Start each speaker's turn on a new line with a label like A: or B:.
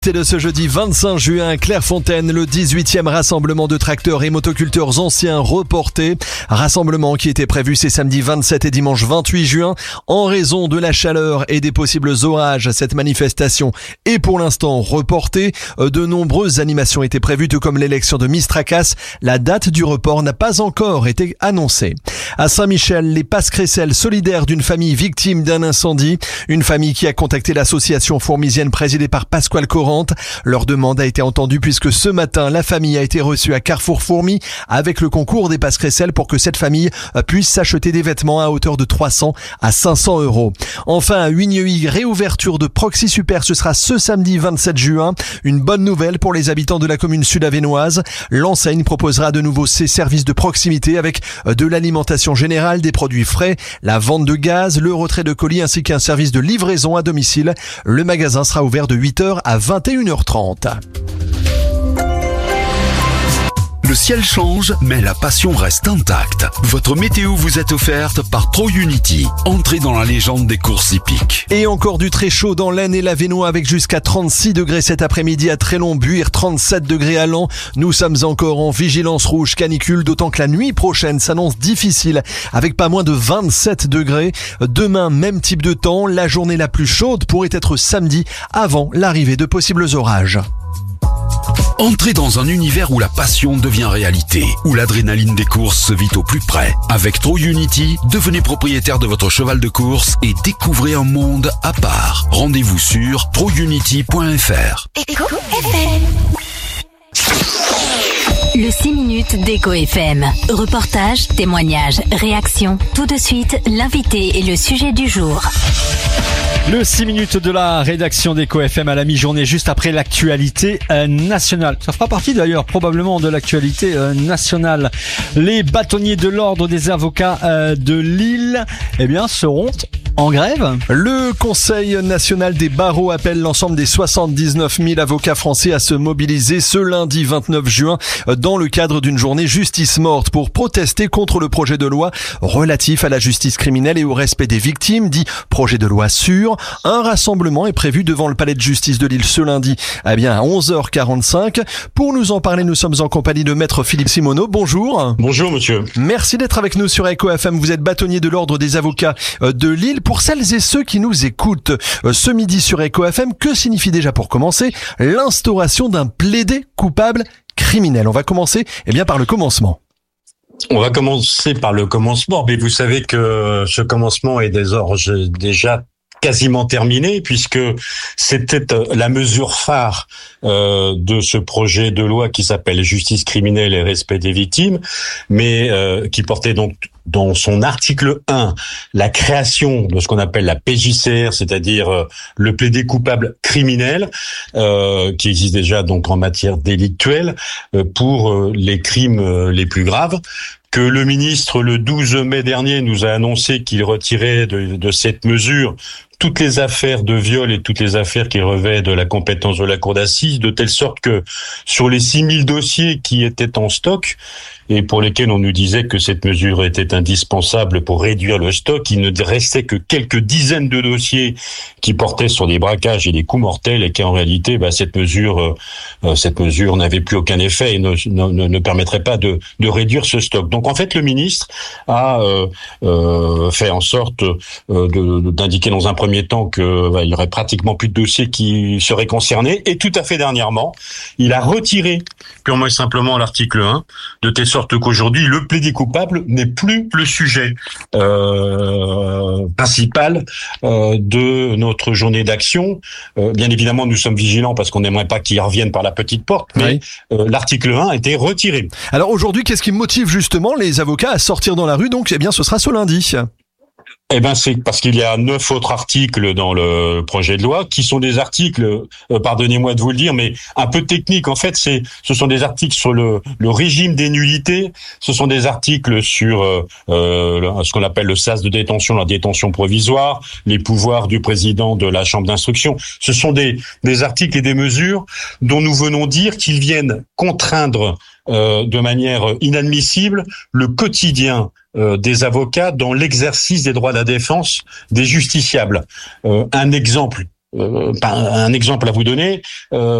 A: C'est de ce jeudi 25 juin à Clairefontaine, le 18e rassemblement de tracteurs et motoculteurs anciens reporté. Rassemblement qui était prévu ces samedis 27 et dimanche 28 juin. En raison de la chaleur et des possibles orages, cette manifestation est pour l'instant reportée. De nombreuses animations étaient prévues, tout comme l'élection de Miss Tracas. La date du report n'a pas encore été annoncée. À Saint-Michel, les Pascrécelles solidaires d'une famille victime d'un incendie. Une famille qui a contacté l'association fourmisienne présidée par Pasquale Corrente. Leur demande a été entendue puisque ce matin, la famille a été reçue à Carrefour Fourmi avec le concours des Pascrécelles pour que cette famille puisse s'acheter des vêtements à hauteur de 300 à 500 euros. Enfin, à Huigneuil, réouverture de Proxy Super, ce sera ce samedi 27 juin. Une bonne nouvelle pour les habitants de la commune sud-avénoise. L'enseigne proposera de nouveau ses services de proximité avec de l'alimentation générale, des produits frais, la vente de gaz, le retrait de colis ainsi qu'un service de livraison à domicile. Le magasin sera ouvert de 8h à 21h30.
B: Le ciel change, mais la passion reste intacte. Votre météo vous est offerte par ProUnity. Entrez dans la légende des courses hippiques.
A: Et encore du très chaud dans l'Aisne et l'Avesnois avec jusqu'à 36 degrés cet après-midi à Trélon-Buire, 37 degrés à Laon. Nous sommes encore en vigilance rouge canicule, d'autant que la nuit prochaine s'annonce difficile avec pas moins de 27 degrés. Demain, même type de temps, la journée la plus chaude pourrait être samedi avant l'arrivée de possibles orages.
B: Entrez dans un univers où la passion devient réalité, où l'adrénaline des courses se vit au plus près. Avec ProUnity, devenez propriétaire de votre cheval de course et découvrez un monde à part. Rendez-vous sur prounity.fr.
C: Éco FM. Le 6 minutes d'Éco FM. Reportage, témoignages, réactions. Tout de suite, l'invité et le sujet du jour.
D: Le 6 minutes de la rédaction d'Éco FM à la mi-journée, juste après l'actualité nationale. Ça fera partie d'ailleurs probablement de l'actualité nationale. Les bâtonniers de l'ordre des avocats de Lille, seront en grève.
A: Le Conseil national des barreaux appelle l'ensemble des 79 000 avocats français à se mobiliser ce lundi 29 juin dans le cadre d'une journée justice morte pour protester contre le projet de loi relatif à la justice criminelle et au respect des victimes, dit projet de loi sûr. Un rassemblement est prévu devant le palais de justice de Lille ce lundi à 11h45. Pour nous en parler, nous sommes en compagnie de maître Philippe Simoneau. Bonjour.
E: Bonjour monsieur.
A: Merci d'être avec nous sur Éco FM. Vous êtes bâtonnier de l'ordre des avocats de Lille. Pour celles et ceux qui nous écoutent ce midi sur Éco FM, que signifie déjà pour commencer l'instauration d'un plaidé coupable criminel? On va commencer par le commencement.
E: On va commencer par le commencement, mais vous savez que ce commencement est déjà quasiment terminé, puisque c'était la mesure phare de ce projet de loi qui s'appelle Justice criminelle et respect des victimes, mais qui portait donc dans son article 1 la création de ce qu'on appelle la PJCR, c'est-à-dire le plaidé coupable criminel, qui existe déjà donc en matière délictuelle pour les crimes les plus graves, que le ministre, le 12 mai dernier, nous a annoncé qu'il retirait de cette mesure toutes les affaires de viol et toutes les affaires qui relevaient de la compétence de la cour d'assises, de telle sorte que sur les 6000 dossiers qui étaient en stock et pour lesquels on nous disait que cette mesure était indispensable pour réduire le stock, il ne restait que quelques dizaines de dossiers qui portaient sur des braquages et des coups mortels et qu'en réalité, cette mesure n'avait plus aucun effet et ne permettrait pas de réduire ce stock. Donc en fait, le ministre a fait en sorte d'indiquer dans un premier temps que il y aurait pratiquement plus de dossiers qui seraient concernés, et tout à fait dernièrement, il a retiré purement et simplement l'article 1, de telle sorte qu'aujourd'hui, le plaidé coupable n'est plus le sujet principal de notre journée d'action. Bien évidemment, nous sommes vigilants parce qu'on n'aimerait pas qu'ils reviennent par la petite porte, mais l'article 1 a été retiré.
A: Alors aujourd'hui, qu'est-ce qui motive justement les avocats à sortir dans la rue? Donc, ce sera ce lundi.
E: C'est parce qu'il y a 9 autres articles dans le projet de loi qui sont des articles, pardonnez-moi de vous le dire, mais un peu techniques. En fait, ce sont des articles sur le régime des nullités. Ce sont des articles sur ce qu'on appelle le sas de détention, la détention provisoire, les pouvoirs du président de la chambre d'instruction. Ce sont des articles et des mesures dont nous venons dire qu'ils viennent contraindre de manière inadmissible le quotidien des avocats dans l'exercice des droits de la défense des justiciables. Un exemple un exemple à vous donner.